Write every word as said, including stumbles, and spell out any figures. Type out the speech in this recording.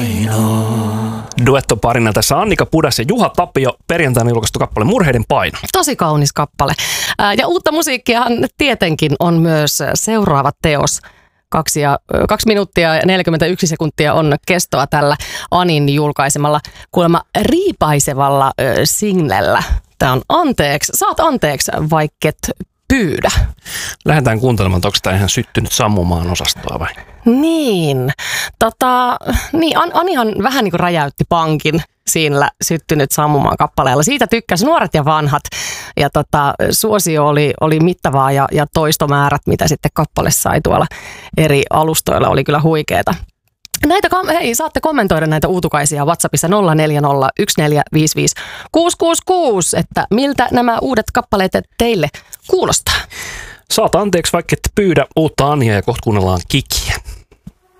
paino. Duettoparina tässä Annika Pudas ja Juha Tapio, perjantaina julkaistu kappale Murheiden paino. Tosi kaunis kappale. Ja uutta musiikkiahan tietenkin on myös seuraava teos. Kaksi, ja, kaksi minuuttia ja neljäkymmentäyksi sekuntia on kestoa tällä Anin julkaisemalla kuulemma riipaisevalla ö, singlellä. Tämä on Anteeksi. Saat anteeksi, vaikket pyydä. Lähdetään kuuntelemaan, että onko tämä ihan syttynyt sammumaan osastoa vai? Niin. Tota, niin An, Anihan vähän niin kuin räjäytti pankin siinä syttynyt sammumaan kappaleella. Siitä tykkäsi nuoret ja vanhat. Ja tota, suosio oli, oli mittavaa ja, ja toistomäärät, mitä sitten kappale sai tuolla eri alustoilla, oli kyllä huikeeta. Näitä, hei, saatte kommentoida näitä uutukaisia WhatsAppissa nolla neljä nolla yksi neljä viisi viisi kuusi kuusi kuusi, että miltä nämä uudet kappaleet teille kuulostaa. Saat anteeksi, vaikka et pyydä uutta Ania ja kohta kuunnellaan Kikiä.